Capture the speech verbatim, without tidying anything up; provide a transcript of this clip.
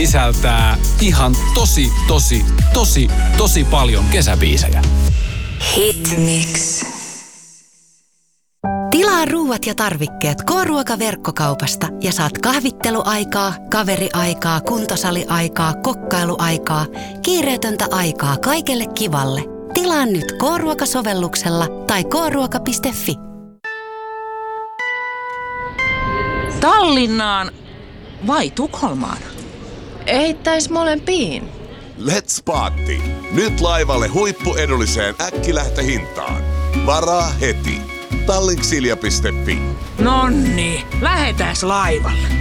sisältää ihan tosi, tosi, tosi, tosi paljon kesäbiisejä. Hitmix. Tilaa ruuat ja tarvikkeet K-ruokaverkkokaupasta ja saat kahvitteluaikaa, kaveriaikaa, kuntosaliaikaa, kokkailuaikaa, kiireetöntä aikaa kaikelle kivalle. Tilaa nyt K-ruokasovelluksella tai k ruoka piste fi. Tallinnaan vai Tukholmaan? Eittäis molempiin. Let's party! Nyt laivalle huippuedulliseen äkkilähtöhintaan. Varaa heti. Tallinksilja piste fi. Nonni, lähetäs laivalle.